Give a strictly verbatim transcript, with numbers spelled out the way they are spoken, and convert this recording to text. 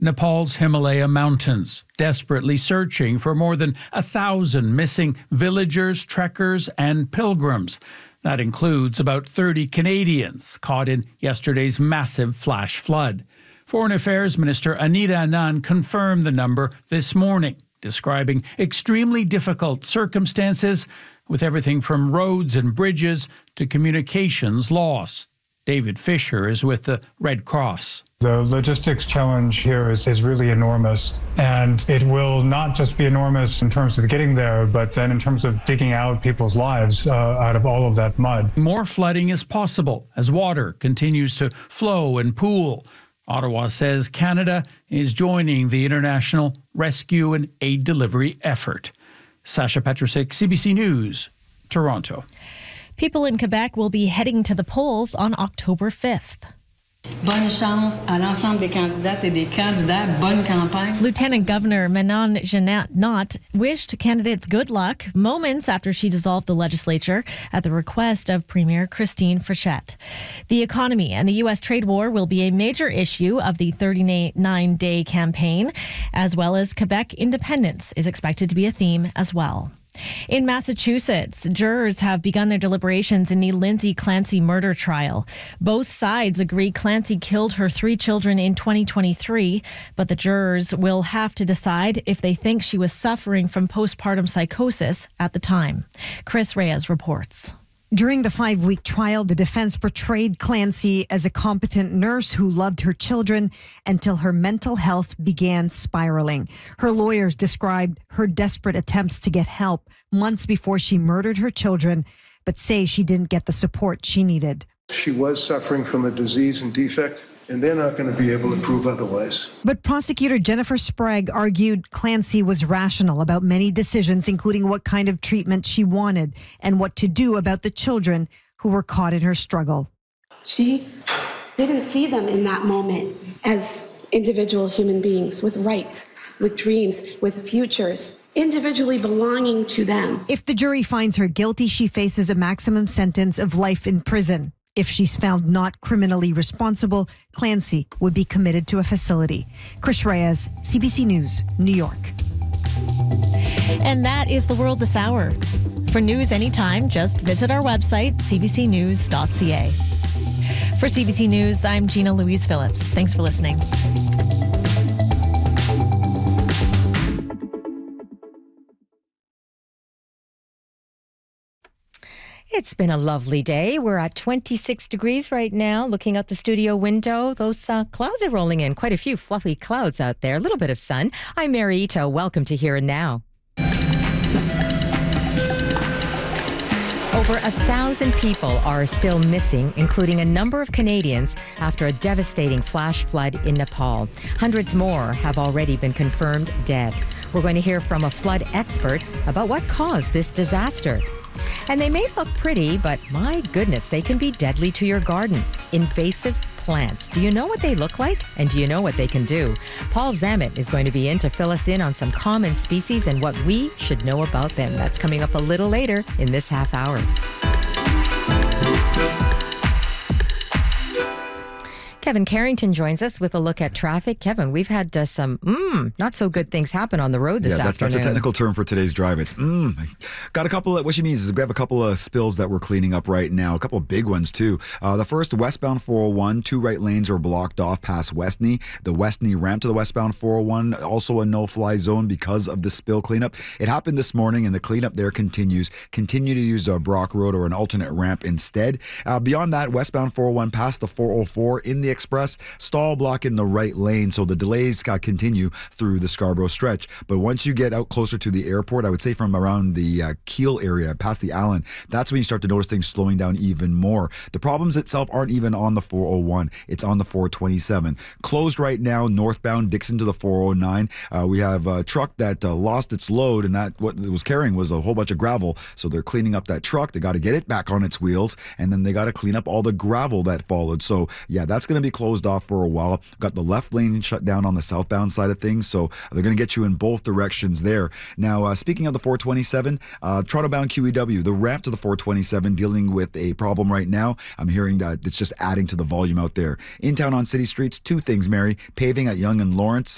Nepal's Himalaya mountains, desperately searching for more than a thousand missing villagers, trekkers, and pilgrims. That includes about thirty Canadians caught in yesterday's massive flash flood. Foreign Affairs Minister Anita Anand confirmed the number this morning, describing extremely difficult circumstances with everything from roads and bridges to communications lost. David Fisher is with the Red Cross. The logistics challenge here is, is really enormous, and it will not just be enormous in terms of getting there, but then in terms of digging out people's lives uh, out of all of that mud. More flooding is possible as water continues to flow and pool. Ottawa says Canada is joining the international rescue and aid delivery effort. Sasha Petrusik, C B C News, Toronto. People in Quebec will be heading to the polls on October fifth. Bonne chance à l'ensemble des candidates et des candidats. Bonne campagne. Lieutenant Governor Manon Jeannotte wished candidates good luck moments after she dissolved the legislature at the request of Premier Christine Frechette. The economy and the U S trade war will be a major issue of the thirty-nine day campaign, as well as Quebec independence is expected to be a theme as well. In Massachusetts, jurors have begun their deliberations in the Lindsay Clancy murder trial. Both sides agree Clancy killed her three children in twenty twenty-three, but the jurors will have to decide if they think she was suffering from postpartum psychosis at the time. Chris Reyes reports. During the five-week trial, the defense portrayed Clancy as a competent nurse who loved her children until her mental health began spiraling. Her lawyers described her desperate attempts to get help months before she murdered her children, but say she didn't get the support she needed. She was suffering from a disease and defect, and they're not going to be able to prove otherwise. But prosecutor Jennifer Sprague argued Clancy was rational about many decisions, including what kind of treatment she wanted and what to do about the children who were caught in her struggle. She didn't see them in that moment as individual human beings with rights, with dreams, with futures, individually belonging to them. If the jury finds her guilty, she faces a maximum sentence of life in prison. If she's found not criminally responsible, Clancy would be committed to a facility. Chris Reyes, C B C News, New York. And that is the world this hour. For news anytime, just visit our website, c b c news dot c a. For C B C News, I'm Gina Louise Phillips. Thanks for listening. It's been a lovely day. We're at twenty-six degrees right now, looking out the studio window. Those uh, clouds are rolling in. Quite a few fluffy clouds out there. A little bit of sun. I'm Mary Ito. Welcome to Here and Now. Over a thousand people are still missing, including a number of Canadians, after a devastating flash flood in Nepal. Hundreds more have already been confirmed dead. We're going to hear from a flood expert about what caused this disaster. And they may look pretty, but my goodness, they can be deadly to your garden. Invasive plants. Do you know what they look like? And do you know what they can do? Paul Zammit is going to be in to fill us in on some common species and what we should know about them. That's coming up a little later in this half hour. Kevin Carrington joins us with a look at traffic. Kevin, we've had uh, some mm, not so good things happen on the road this yeah, that, afternoon. That's a technical term for today's drive. It's mm. Got a couple of, what she means is we have a couple of spills that we're cleaning up right now, a couple of big ones too. Uh, the first, westbound four oh one, two right lanes are blocked off past Westney. The Westney ramp to the westbound four oh one, also a no-fly zone because of the spill cleanup. It happened this morning and the cleanup there continues. Continue to use a Brock Road or an alternate ramp instead. Uh, beyond that, westbound four oh one past the four oh four in the express, stall block in the right lane, so the delays uh, continue through the Scarborough stretch. But once you get out closer to the airport, I would say from around the uh, Kiel area, past the Allen, that's when you start to notice things slowing down even more. The problems itself aren't even on the four oh one, it's on the four twenty-seven. Closed right now, northbound Dixon to the four oh nine. Uh, we have a truck that uh, lost its load, and that what it was carrying was a whole bunch of gravel, so they're cleaning up that truck. They got to get it back on its wheels, and then they got to clean up all the gravel that followed. So yeah, that's going to be closed off for a while. Got the left lane shut down on the southbound side of things, so they're going to get you in both directions there. Now, uh, speaking of the four twenty-seven, uh, Toronto-bound Q E W, the ramp to the four twenty-seven dealing with a problem right now. I'm hearing that it's just adding to the volume out there. In town on city streets, two things, Mary. Paving at Yonge and Lawrence